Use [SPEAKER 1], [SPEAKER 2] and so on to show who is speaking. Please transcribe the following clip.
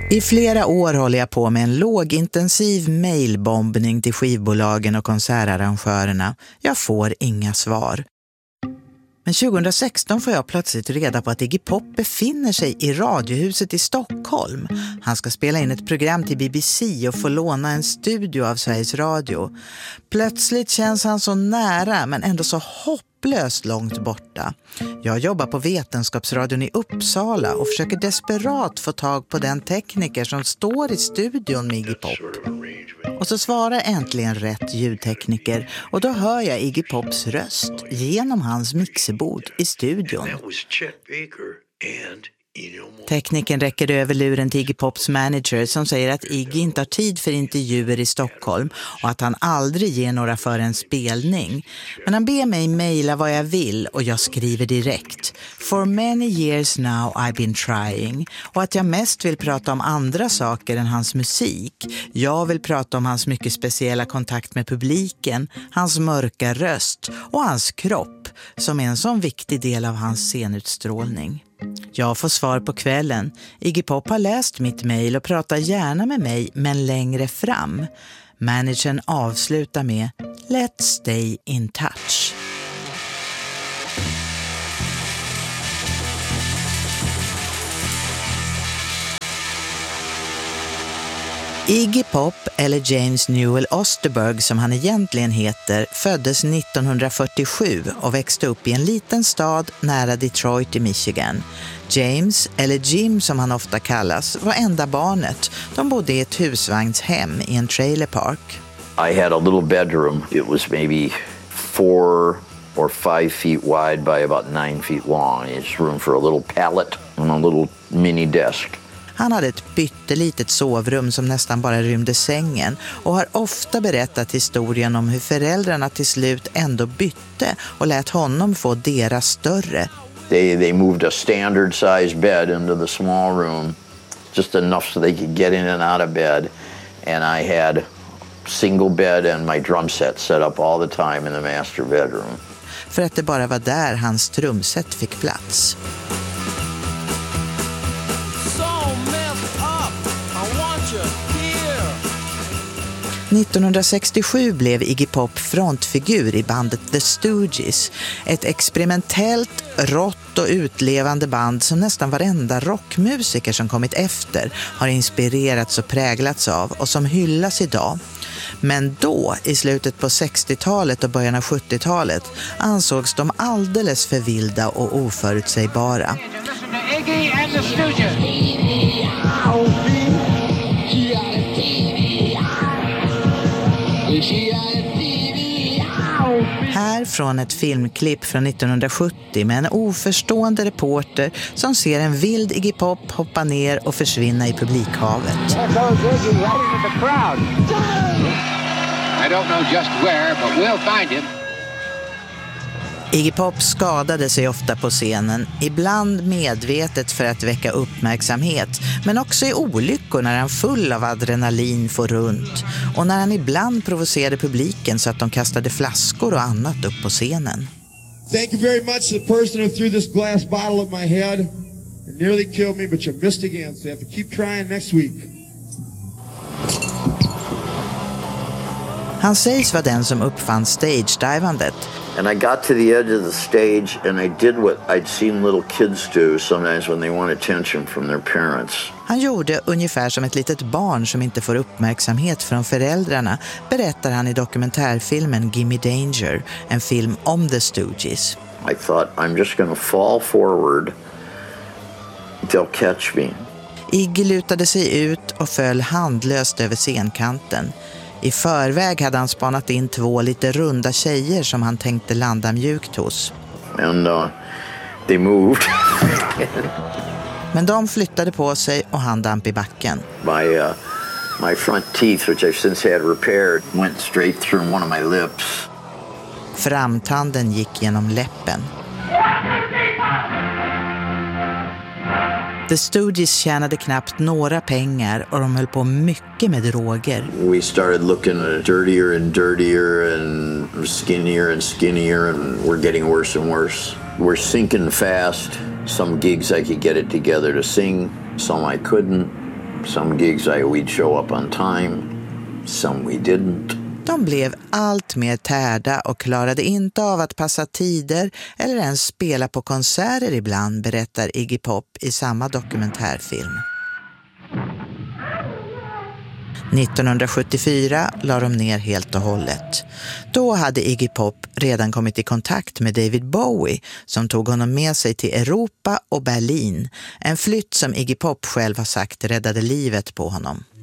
[SPEAKER 1] I flera år håller jag på med en lågintensiv mailbombning till skivbolagen och konsertarrangörerna. Jag får inga svar. Men 2016 får jag plötsligt reda på att Iggy Pop befinner sig i Radiohuset i Stockholm. Han ska spela in ett program till BBC och få låna en studio av Sveriges Radio. Plötsligt känns han så nära men ändå så hopplöst långt borta. Jag jobbar på Vetenskapsradion i Uppsala och försöker desperat få tag på den tekniker som står i studion med Iggy Pop. Och så svarar äntligen rätt ljudtekniker och då hör jag Iggy Pops röst genom hans mixerbord i studion. Tekniken räcker över luren till Iggy Pops manager som säger att Iggy inte har tid för intervjuer i Stockholm och att han aldrig ger några för en spelning. Men han ber mig mejla vad jag vill och jag skriver direkt. For many years now I've been trying. Och att jag mest vill prata om andra saker än hans musik. Jag vill prata om hans mycket speciella kontakt med publiken, hans mörka röst och hans kropp som är en sån viktig del av hans scenutstrålning. Jag får svar på kvällen. Iggy Pop har läst mitt mejl och pratar gärna med mig, men längre fram. Managern avslutar med Let's stay in touch. Iggy Pop, eller James Newell Osterberg som han egentligen heter, föddes 1947 och växte upp i en liten stad nära Detroit i Michigan. James, eller Jim som han ofta kallas, var enda barnet. De bodde i ett husvagnshem i en trailerpark.
[SPEAKER 2] I had a little bedroom. It was maybe 4 or 5 feet wide by about 9 feet long. It's room for a little pallet and a little mini desk.
[SPEAKER 1] Han hade ett pyttelitet sovrum som nästan bara rymde sängen och har ofta berättat historien om hur föräldrarna till slut ändå bytte och lät honom få deras större.
[SPEAKER 2] They moved a standard size bed into the small room, just enough so they could get in and out of bed. And I had single bed and my drum set set up all the time in the master bedroom.
[SPEAKER 1] För att det bara var där hans trumset fick plats. 1967 blev Iggy Pop frontfigur i bandet The Stooges, ett experimentellt, rått och utlevande band som nästan varenda rockmusiker som kommit efter har inspirerats och präglats av och som hyllas idag. Men då, i slutet på 60-talet och början av 70-talet, ansågs de alldeles för vilda och oförutsägbara.
[SPEAKER 3] Iggy and the Stooges.
[SPEAKER 1] Här från ett filmklipp från 1970 med en oförstående reporter som ser en vild Iggy Pop hoppa ner och försvinna i publikhavet.
[SPEAKER 3] I don't know just where, but we'll find him.
[SPEAKER 1] Iggy Pop skadade sig ofta på scenen, ibland medvetet för att väcka uppmärksamhet, men också i olyckor när han full av adrenalin får runt och när han ibland provocerade publiken så att de kastade flaskor och annat upp på scenen.
[SPEAKER 4] Thank you very much to the person who threw this glass bottle at my head. It nearly killed me, but you missed again, so you have to keep trying next week.
[SPEAKER 1] Han sägs vara den som uppfann stage-divandet.
[SPEAKER 2] And I got to the edge of the stage and I did what I'd seen little kids do sometimes when they want attention from their parents.
[SPEAKER 1] Han gjorde ungefär som ett litet barn som inte får uppmärksamhet från föräldrarna, berättar han i dokumentärfilmen Gimme Danger, en film om The Stooges.
[SPEAKER 2] I thought, I'm just going to fall forward. They'll catch me.
[SPEAKER 1] Iggy lutade sig ut och föll handlöst över scenkanten. I förväg hade han spanat in 2 lite runda tjejer som han tänkte landa mjukt hos.
[SPEAKER 2] And they moved.
[SPEAKER 1] Men de flyttade på sig och han damp i backen.
[SPEAKER 2] My front teeth, which I've since had repaired, went straight through one of my lips.
[SPEAKER 1] Framtanden gick genom läppen. The Stooges tjänade knappt några pengar och de höll på mycket med droger.
[SPEAKER 2] We started looking dirtier and dirtier and skinnier and we're getting worse and worse. We're sinking fast. Some gigs I could get it together to sing, some I couldn't. Some gigs we'd show up on time, some we didn't.
[SPEAKER 1] De blev allt mer tärda och klarade inte av att passa tider eller ens spela på konserter ibland, berättar Iggy Pop i samma dokumentärfilm. 1974 la de ner helt och hållet. Då hade Iggy Pop redan kommit i kontakt med David Bowie som tog honom med sig till Europa och Berlin. En flytt som Iggy Pop själv har sagt räddade livet på honom.